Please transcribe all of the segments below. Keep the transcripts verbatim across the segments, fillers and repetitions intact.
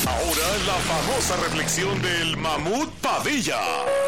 Ahora la famosa reflexión del Mamut Padilla.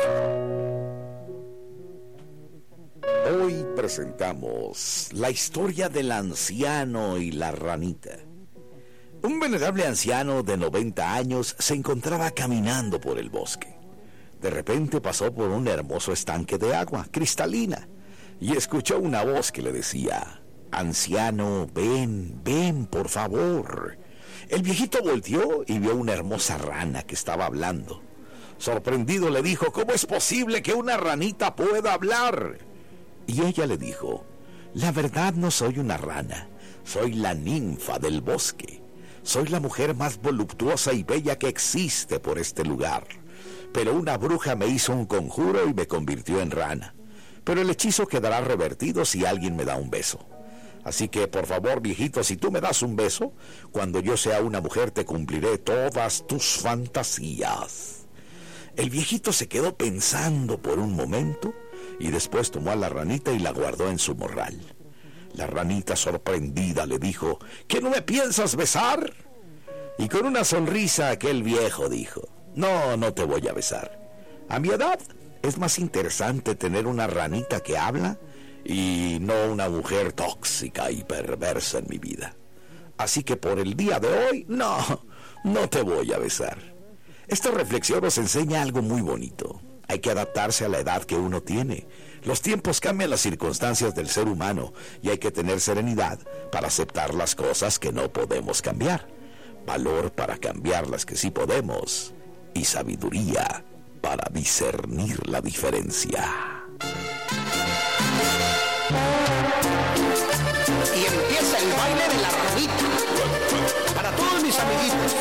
Hoy presentamos la historia del anciano y la ranita. Un venerable anciano de noventa años se encontraba caminando por el bosque. De repente pasó por un hermoso estanque de agua cristalina y escuchó una voz que le decía: «Anciano, ven, ven, por favor». El viejito volteó y vio una hermosa rana que estaba hablando. Sorprendido le dijo: «¿Cómo es posible que una ranita pueda hablar?». Y ella le dijo: «La verdad, no soy una rana, soy la ninfa del bosque. Soy la mujer más voluptuosa y bella que existe por este lugar. Pero una bruja me hizo un conjuro y me convirtió en rana. Pero el hechizo quedará revertido si alguien me da un beso. Así que, por favor, viejito, si tú me das un beso, cuando yo sea una mujer te cumpliré todas tus fantasías». El viejito se quedó pensando por un momento y después tomó a la ranita y la guardó en su morral. La ranita, sorprendida, le dijo: «¿Que no me piensas besar?». Y con una sonrisa aquel viejo dijo: «No, no te voy a besar. A mi edad es más interesante tener una ranita que habla y no una mujer tóxica y perversa en mi vida. Así que por el día de hoy, no, no te voy a besar». Esta reflexión nos enseña algo muy bonito. Hay que adaptarse a la edad que uno tiene. Los tiempos cambian las circunstancias del ser humano y hay que tener serenidad para aceptar las cosas que no podemos cambiar, valor para cambiar las que sí podemos y sabiduría para discernir la diferencia. Y empieza el baile de la ranita. Para todos mis amiguitos.